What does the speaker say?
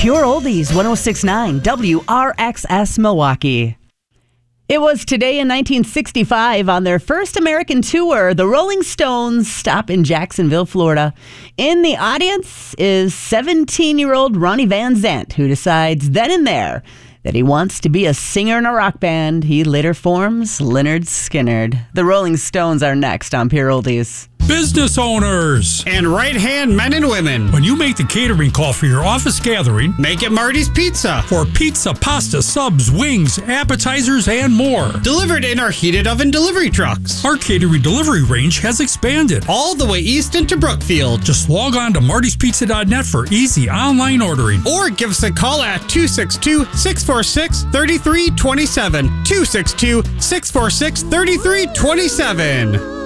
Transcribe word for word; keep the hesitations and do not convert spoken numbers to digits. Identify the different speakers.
Speaker 1: Pure Oldies, one oh six point nine W R X S Milwaukee. It was today in nineteen sixty-five on their first American tour, the Rolling Stones stop in Jacksonville, Florida. In the audience is seventeen-year-old Ronnie Van Zant, who decides then and there that he wants to be a singer in a rock band. He later forms Lynyrd Skynyrd. The Rolling Stones are next on Pure Oldies.
Speaker 2: Business owners
Speaker 3: and right-hand men and women.
Speaker 2: When you make the catering call for your office gathering,
Speaker 3: make it Marty's Pizza.
Speaker 2: For pizza, pasta, subs, wings, appetizers, and more.
Speaker 3: Delivered in our heated oven delivery trucks.
Speaker 2: Our catering delivery range has expanded
Speaker 3: all the way east into Brookfield.
Speaker 2: Just log on to martys pizza dot net for easy online ordering.
Speaker 3: Or give us a call at two six two, six four six, three three two seven. two six two, six four six, three three two seven.